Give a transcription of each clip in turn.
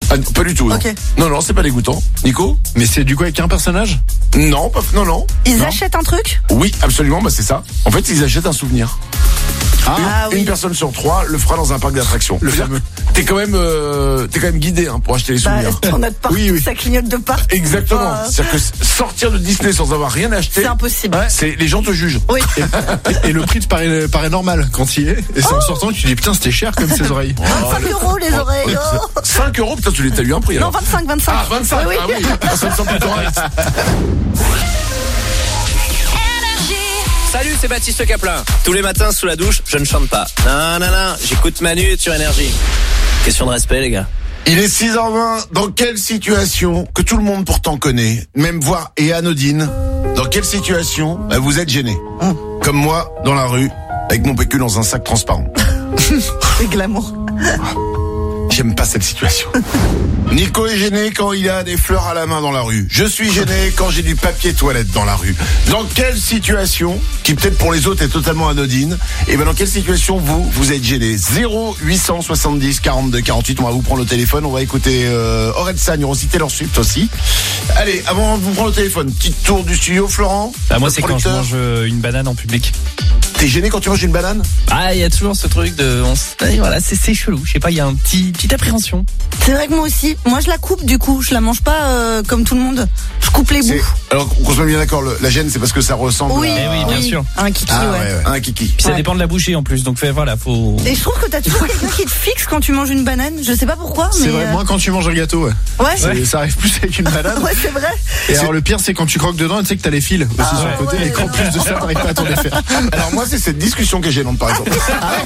Ah, pas du tout. Ok. Non, c'est pas dégoûtant. Nico? Mais c'est du coup avec un personnage? Non, non. Ils achètent un truc? Oui, absolument, c'est ça. En fait, ils achètent un souvenir. Une oui. personne sur 3 le fera dans un parc d'attractions. Le fameux. T'es quand même guidé pour acheter les souvenirs. On a de partout, Oui. ça clignote de partout. Exactement. C'est-à-dire que sortir de Disney sans avoir rien acheté, C'est impossible. les gens te jugent. Oui. Et le prix te paraît normal quand il est. Et c'est en sortant que tu dis putain, c'était cher comme ses oreilles. 25 € les oreilles. 5 €, putain, t'as eu un prix Non, alors. 25. Ah, 25. Oui. Ah oui, ça me semble plus correct. Salut, c'est Baptiste Caplin. Tous les matins sous la douche, je ne chante pas. Non, j'écoute Manu sur Énergie. Question de respect, les gars. Il est 6h20. Dans quelle situation, que tout le monde pourtant connaît, même voire est anodine, dans quelle situation vous êtes gêné? Comme moi, dans la rue, avec mon PQ dans un sac transparent. C'est glamour. J'aime pas cette situation. Nico est gêné quand il a des fleurs à la main dans la rue. Je suis gêné quand j'ai du papier toilette dans la rue. Dans quelle situation, qui peut-être pour les autres est totalement anodine, et dans quelle situation vous êtes gêné? 0870 42 48, on va vous prendre le téléphone, on va écouter Orelsan, on va citer leur Swift aussi. Allez, avant de vous prendre le téléphone, petit tour du studio, Florent. Moi c'est quand je mange une banane en public. T'es gêné quand tu manges une banane? Ah, il y a toujours ce truc de... Voilà, c'est chelou. Je sais pas, il y a un petite appréhension. C'est vrai que moi aussi. Moi, je la coupe du coup. Je la mange pas comme tout le monde. Je coupe les bouts. Alors, qu'on soit bien d'accord, la gêne, c'est parce que ça ressemble Oui, bien sûr. Un kiki, un kiki. Puis ça dépend de la bouchée en plus. Donc voilà, faut... Et je trouve que t'as toujours quelqu'un qui te fixe quand tu manges une banane. Je sais pas pourquoi, mais... C'est vrai, moi quand tu manges un gâteau, ça arrive plus avec une banane. Ouais, c'est vrai. Et alors le pire, c'est quand tu croques dedans, tu sais que t'as les fils aussi sur le côté, et qu'en plus de ça, t'arrives pas à t'en défaire. Alors moi, c'est cette discussion qui est gênante, par exemple.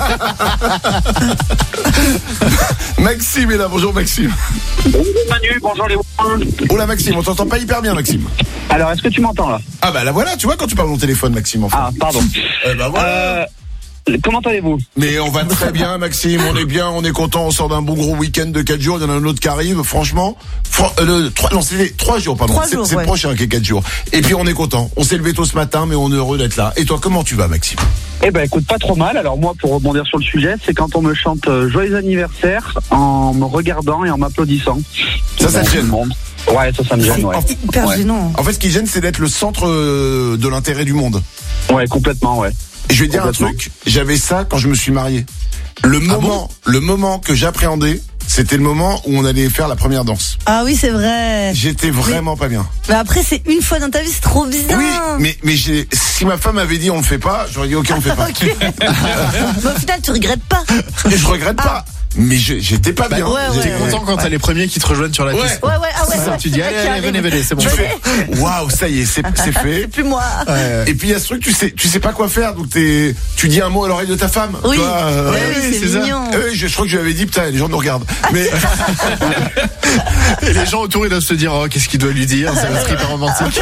Maxime est là, bonjour Maxime. Bonjour Manu, bonjour les women. Oula Maxime, on t'entend pas hyper bien Maxime. Alors, est-ce que tu m'entends là? Ah bah là voilà, tu vois quand tu parles mon téléphone Maxime, enfin. Ah, pardon. Voilà. Comment allez-vous? Mais on va très bien Maxime, on est bien, on est content, on sort d'un bon gros week-end de 4 jours, il y en a un autre qui arrive, franchement. C'est 3 jours, pardon. 3 jours, c'est le prochain qui est 4 jours. Et puis on est content, on s'est levé tôt ce matin, mais on est heureux d'être là. Et toi, comment tu vas Maxime? Eh ben écoute, pas trop mal. Alors moi, pour rebondir sur le sujet, c'est quand on me chante joyeux anniversaire en me regardant et en m'applaudissant. Ça te gêne? Ouais, ça me gêne, ouais. C'est hyper gênant. En fait, ce qui gêne, c'est d'être le centre de l'intérêt du monde. Ouais, complètement, ouais. Et je vais te dire un truc, j'avais ça quand je me suis marié. Le moment que j'appréhendais, c'était le moment où on allait faire la première danse. Ah oui, c'est vrai. J'étais vraiment pas bien. Mais après, c'est une fois dans ta vie, c'est trop bizarre. Oui, mais si ma femme avait dit on le fait pas, j'aurais dit ok, on le fait pas. Mais au final, tu regrettes pas. Et je regrette pas. Mais j'étais pas bien. J'étais content quand t'as les premiers qui te rejoignent sur la piste. Ouais. Tu dis allez, venez, c'est bon. Tu fais waouh, ça y est, c'est fait. C'est plus moi. Et puis il y a ce truc, tu sais pas quoi faire, donc tu dis un mot à l'oreille de ta femme. Oui. Toi, Oui, c'est mignon. Je crois que je lui avais dit putain, les gens nous regardent. Mais et les gens autour ils doivent se dire oh qu'est-ce qu'il doit lui dire, ça va être hyper romantique.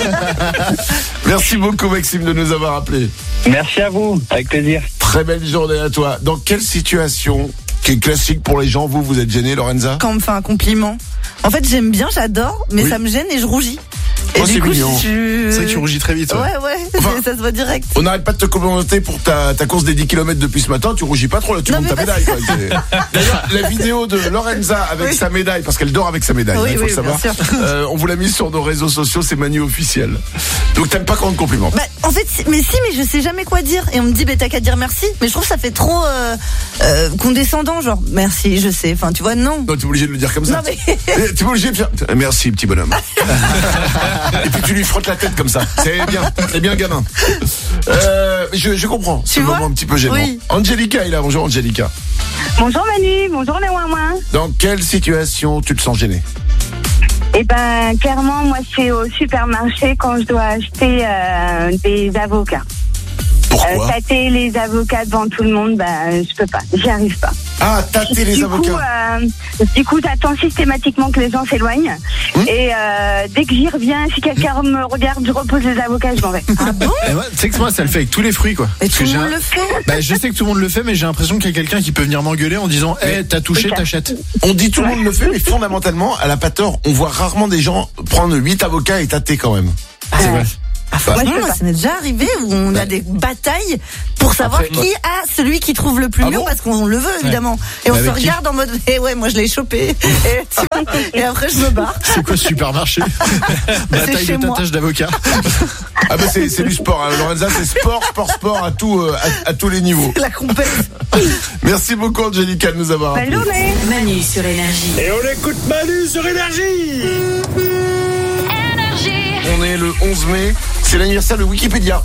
Merci beaucoup Maxime de nous avoir appelés. Merci à vous, avec plaisir. Très belle journée à toi. Dans quelle situation qui est classique pour les gens, vous êtes gêné, Lorenza? Quand on me fait un compliment. En fait, j'aime bien, j'adore, mais ça me gêne et je rougis. Et c'est mignon. C'est vrai que tu rougis très vite. Ouais, Enfin, ça se voit direct. On n'arrête pas de te complimenter pour ta course des 10 km depuis ce matin, tu rougis pas trop là, tu montes ta médaille. Quoi. D'ailleurs, la vidéo de Lorenza avec sa médaille, parce qu'elle dort avec sa médaille, il faut le savoir. On vous l'a mise sur nos réseaux sociaux, c'est Manu officiel. Donc t'aimes pas quand on te complimente? Bah, en fait, mais je sais jamais quoi dire. Et on me dit, t'as qu'à dire merci. Mais je trouve que ça fait trop condescendant, genre merci, je sais. Enfin, tu vois, non. Non, t'es obligé de le dire comme ça. Non, mais... T'es obligé de faire merci, petit bonhomme. Et puis tu lui frottes la tête comme ça. C'est bien gamin. Je comprends. C'est un moment un petit peu gênant. Oui. Angelica est là. Bonjour Angelica. Bonjour Manu, bonjour les ouin-ouin. Dans quelle situation tu te sens gêné? Eh ben clairement, moi c'est au supermarché quand je dois acheter des avocats. Pourquoi? Tâter les avocats devant tout le monde, je peux pas, j'y arrive pas. Ah, tâter les avocats. Du coup, t'attends systématiquement que les gens s'éloignent. Et dès que j'y reviens, si quelqu'un me regarde, je repose les avocats, je m'en vais. Ah bon? Tu sais que moi, ça le fait avec tous les fruits, quoi. Et tout le monde le fait. Je sais que tout le monde le fait, mais j'ai l'impression qu'il y a quelqu'un qui peut venir m'engueuler en disant t'as touché, t'achètes. On dit tout le monde le fait, mais fondamentalement, elle a pas tort. On voit rarement des gens prendre 8 avocats et tâter quand même. C'est vrai. Franchement, je sais pas. ça m'est déjà arrivé où on a des batailles pour savoir Après, qui a celui qui trouve le plus mûr, parce qu'on le veut évidemment. Et on Mais se avec qui regarde en mode, ouais, moi je l'ai chopé. Et, tu vois, et après je me barre. C'est quoi ce supermarché? Bataille chez de moi. tâches d'avocat. Ah bah c'est du sport, hein. Lorenza, c'est sport à tous les niveaux. La compète. Merci beaucoup Angelica de nous avoir Bonne appelé. journée. Manu sur Énergie. Et on écoute Manu sur Énergie. On est le 11 mai, c'est l'anniversaire de Wikipédia.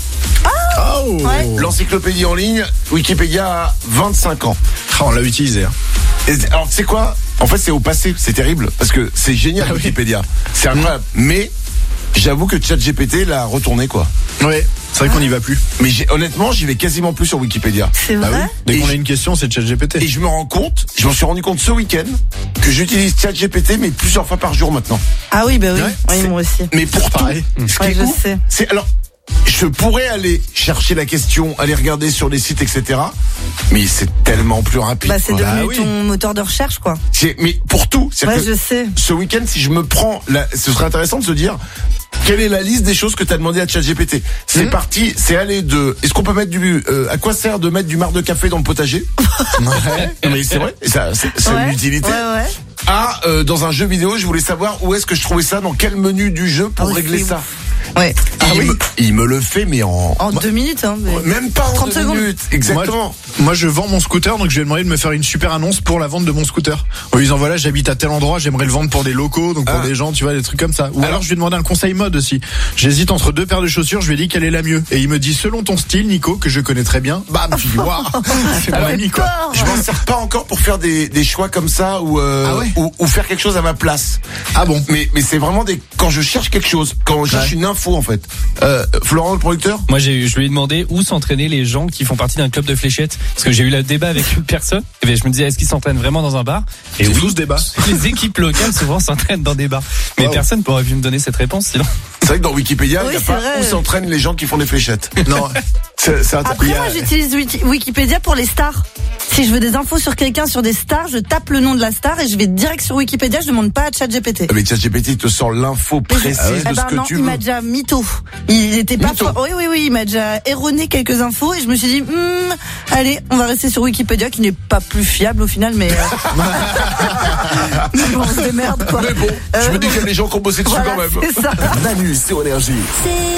Oh Ouais. L'encyclopédie en ligne, Wikipédia a 25 ans. On l'a utilisé. Alors tu sais quoi? En fait c'est au passé, c'est terrible, parce que c'est génial Wikipédia. C'est incroyable. Mais j'avoue que ChatGPT l'a retourné quoi. Ouais, c'est vrai qu'on n'y va plus. Mais honnêtement, j'y vais quasiment plus sur Wikipédia. C'est Bah vrai. oui. Dès Et qu'on a je- une question, c'est ChatGPT. Et je m'en suis rendu compte ce week-end que j'utilise ChatGPT mais plusieurs fois par jour maintenant. Ah oui, bah oui. Ouais, Oui, moi aussi. Mais pour tout, Pareil. ce qui Ouais, est je ouf, sais. c'est alors je pourrais aller chercher la question, aller regarder sur les sites, etc. Mais c'est tellement plus rapide. Bah, c'est quoi. devenu Bah oui. ton moteur de recherche, quoi. Mais pour tout, c'est Ouais, que je sais. ce week-end, si je me prends, ce serait intéressant de se dire quelle est la liste des choses que tu as demandé à ChatGPT. C'est parti, c'est aller de. Est-ce qu'on peut mettre à quoi sert de mettre du marc de café dans le potager? Ouais. Mais c'est vrai, c'est Ouais. une utilité. Ouais. Ah, dans un jeu vidéo, je voulais savoir où est-ce que je trouvais ça, dans quel menu du jeu pour Ah oui, régler c'est ça. ouf. Ouais. Il me le fait, mais en 2 minutes, hein. mais- même pas en 30 2 secondes. minutes. Exactement. Moi, je vends mon scooter, donc je vais demander de me faire une super annonce pour la vente de mon scooter. En lui disant, voilà, j'habite à tel endroit, j'aimerais le vendre pour des locaux, donc pour des gens, tu vois, des trucs comme ça. Ou alors, je vais demander un conseil mode aussi. J'hésite entre 2 paires de chaussures, je lui ai dit quelle est la mieux. Et il me dit, selon ton style, Nico, que je connais très bien, bam, je dis, waouh, c'est mon ami, quoi. Peur. Je m'en sers pas encore pour faire des choix comme ça ou ou faire quelque chose à ma place. Ah bon? Mais c'est vraiment quand je cherche quelque chose, quand je cherche une info en fait. Florent le producteur. Moi, je lui ai demandé où s'entraînaient les gens qui font partie d'un club de fléchettes. Parce que j'ai eu le débat avec une personne. Et bien, je me disais, est-ce qu'ils s'entraînent vraiment dans un bar? Et C'est oui, fou ce débat. les équipes locales souvent s'entraînent dans des bars. Mais Wow. personne pourrait pu me donner cette réponse sinon. C'est vrai que dans Wikipédia, il Oui, n'y a c'est pas vrai. où s'entraînent les gens qui font des fléchettes. Non. Après, moi, j'utilise Wikipédia pour les stars. Si je veux des infos sur quelqu'un, sur des stars, je tape le nom de la star et je vais direct sur Wikipédia, je demande pas à ChatGPT. Mais ChatGPT il te sort l'info précise Eh de ben ce que non, tu il veux. m'a déjà mytho. Il était pas Mytho. fort. Oui, il m'a déjà erroné quelques infos et je me suis dit, allez, on va rester sur Wikipédia qui n'est pas plus fiable au final, mais mais bon, on se démerde quoi. Mais bon, je me dis qu'il y a des gens qui ont bossé dessus Voilà, quand même. c'est ça. Manu sur Énergie.